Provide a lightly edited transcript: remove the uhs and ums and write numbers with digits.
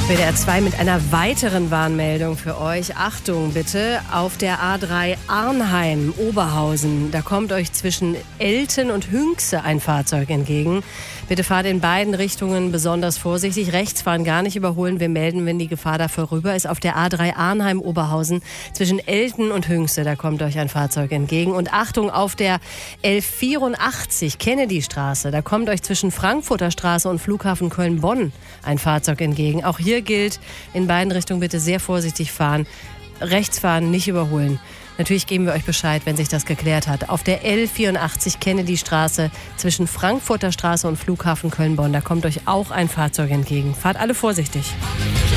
WDR 2 mit einer weiteren Warnmeldung für euch. Achtung bitte, auf der A3 Arnheim-Oberhausen. Da kommt euch zwischen Elten und Hünxe ein Fahrzeug entgegen. Bitte fahrt in beiden Richtungen besonders vorsichtig. Rechts fahren gar nicht überholen. Wir melden, wenn die Gefahr da vorüber ist. Auf der A3 Arnheim-Oberhausen zwischen Elten und Hünxe, da kommt euch ein Fahrzeug entgegen. Und Achtung, auf der 1184 Kennedy-Straße, da kommt euch zwischen Frankfurter Straße und Flughafen Köln-Bonn ein Fahrzeug entgegen. Auch hier gilt, in beiden Richtungen bitte sehr vorsichtig fahren. Rechts fahren, nicht überholen. Natürlich geben wir euch Bescheid, wenn sich das geklärt hat. Auf der L84 Kennedy-Straße zwischen Frankfurter Straße und Flughafen Köln-Bonn, da kommt euch auch ein Fahrzeug entgegen. Fahrt alle vorsichtig.